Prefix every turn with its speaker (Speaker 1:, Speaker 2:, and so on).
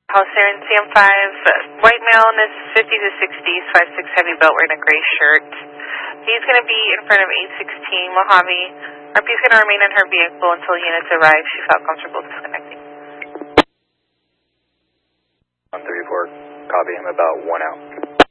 Speaker 1: House here in CM5, white male in his 50s to 60s, 5'6" heavy belt, wearing a gray shirt. He's going to be in front of 816 Mojave. RP is going to remain in her vehicle until units arrive. She felt comfortable disconnecting.
Speaker 2: 134, copy him about 1 out.